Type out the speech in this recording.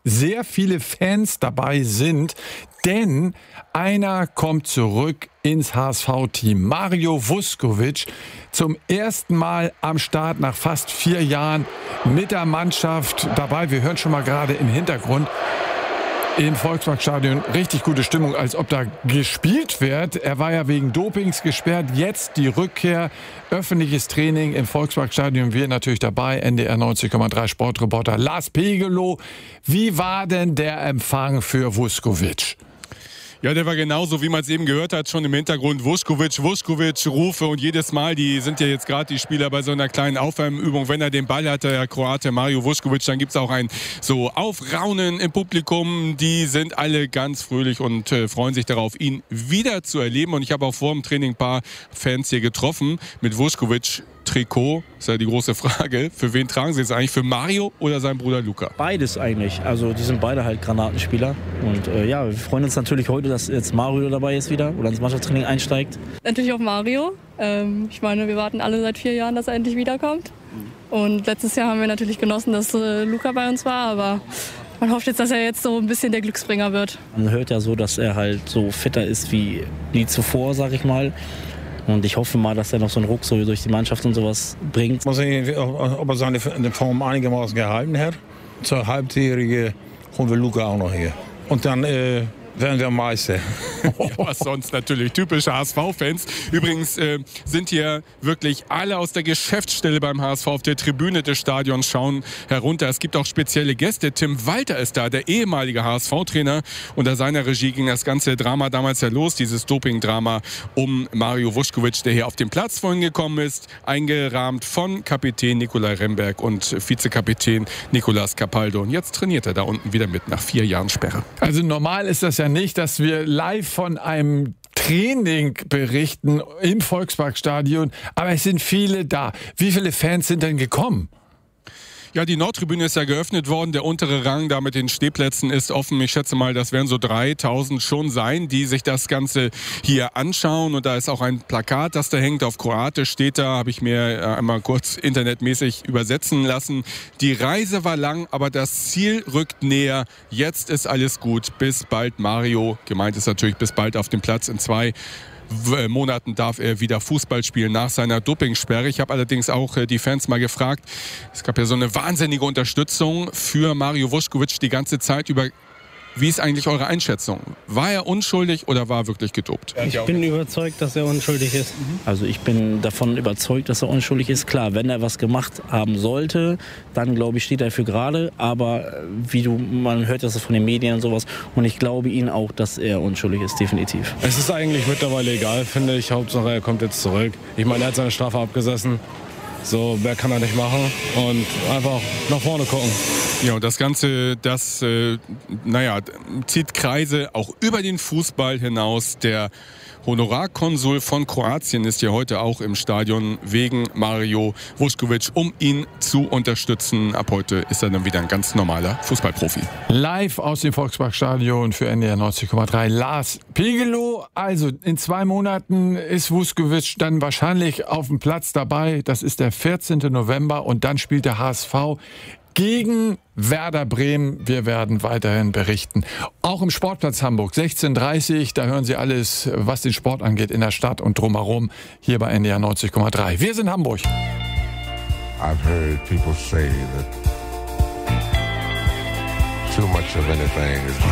sehr viele Fans dabei sind, denn einer kommt zurück ins HSV-Team. Mario Vuskovic, zum ersten Mal am Start nach fast 4 Jahren mit der Mannschaft dabei. Wir hören schon mal gerade im Hintergrund im Volksparkstadion richtig gute Stimmung, als ob da gespielt wird. Er war ja wegen Dopings gesperrt. Jetzt die Rückkehr, öffentliches Training im Volksparkstadion. Wir natürlich dabei, NDR 90,3 Sportreporter Lars Pegelow. Wie war denn der Empfang für Vuskovic? Ja, der war genauso, wie man es eben gehört hat, schon im Hintergrund. Vuskovic, Rufe und jedes Mal, die sind ja jetzt gerade die Spieler bei so einer kleinen Aufwärmübung, wenn er den Ball hat, der Kroate Mario Vuskovic, dann gibt es auch ein so Aufraunen im Publikum. Die sind alle ganz fröhlich und freuen sich darauf, ihn wieder zu erleben. Und ich habe auch vor dem Training ein paar Fans hier getroffen mit Vuskovic. Trikot, ist ja die große Frage. Für wen tragen Sie es eigentlich? Für Mario oder seinen Bruder Luca? Beides eigentlich. Also die sind beide halt Granatenspieler. Und ja, wir freuen uns natürlich heute, dass jetzt Mario dabei ist wieder oder ins Mannschaftstraining einsteigt. Natürlich auf Mario. Ich meine, wir warten alle seit 4 Jahren, dass er endlich wiederkommt. Und letztes Jahr haben wir natürlich genossen, dass Luca bei uns war, aber man hofft jetzt, dass er jetzt so ein bisschen der Glücksbringer wird. Man hört ja so, dass er halt so fitter ist wie nie zuvor, sag ich mal. Und ich hoffe mal, dass er noch so einen Ruck so durch die Mannschaft und sowas bringt. Mal sehen, ob er seine Form einigermaßen gehalten hat. Zur Halbjährige holen wir Luca auch noch hier. Und dann werden wir Meister. Ja, was sonst natürlich, typische HSV-Fans. Übrigens sind hier wirklich alle aus der Geschäftsstelle beim HSV auf der Tribüne des Stadions, schauen herunter. Es gibt auch spezielle Gäste. Tim Walter ist da, der ehemalige HSV-Trainer. Unter seiner Regie ging das ganze Drama damals ja los, dieses Doping-Drama um Mario Vuskovic, der hier auf den Platz vorhin gekommen ist, eingerahmt von Kapitän Nikolai Remberg und Vizekapitän Nicolas Capaldo. Und jetzt trainiert er da unten wieder mit, nach 4 Jahren Sperre. Also normal ist das ja nicht, dass wir live von einem Training berichten im Volksparkstadion, aber es sind viele da. Wie viele Fans sind denn gekommen? Ja, die Nordtribüne ist ja geöffnet worden. Der untere Rang da mit den Stehplätzen ist offen. Ich schätze mal, das werden so 3000 schon sein, die sich das Ganze hier anschauen. Und da ist auch ein Plakat, das da hängt. Auf Kroatisch steht da, habe ich mir einmal kurz internetmäßig übersetzen lassen. Die Reise war lang, aber das Ziel rückt näher. Jetzt ist alles gut. Bis bald, Mario. Gemeint ist natürlich bis bald auf dem Platz. In 2 Monaten darf er wieder Fußball spielen nach seiner Dopingsperre. Ich habe allerdings auch die Fans mal gefragt. Es gab ja so eine wahnsinnige Unterstützung für Mario Vuskovic die ganze Zeit über. Wie ist eigentlich eure Einschätzung? War er unschuldig oder war er wirklich gedopt? Ich bin überzeugt, dass er unschuldig ist. Also ich bin davon überzeugt, dass er unschuldig ist. Klar, wenn er was gemacht haben sollte, dann glaube ich, steht er für gerade. Aber man hört das von den Medien und sowas. Und ich glaube ihn auch, dass er unschuldig ist, definitiv. Es ist eigentlich mittlerweile egal, finde ich. Hauptsache, er kommt jetzt zurück. Ich meine, er hat seine Strafe abgesessen. So, mehr kann er nicht machen und einfach nach vorne gucken. Ja, und das Ganze, zieht Kreise auch über den Fußball hinaus. Der Honorarkonsul von Kroatien ist ja heute auch im Stadion wegen Mario Vuskovic, um ihn zu unterstützen. Ab heute ist er dann wieder ein ganz normaler Fußballprofi. Live aus dem Volksparkstadion für NDR 90,3 Lars Pegelow. Also in 2 Monaten ist Vuskovic dann wahrscheinlich auf dem Platz dabei. Das ist der 14. November und dann spielt der HSV gegen Werder Bremen. Wir werden weiterhin berichten. Auch im Sportplatz Hamburg, 16:30 da hören Sie alles, was den Sport angeht, in der Stadt und drumherum, hier bei NDR 90,3. Wir sind Hamburg. I've heard people say that too much of anything is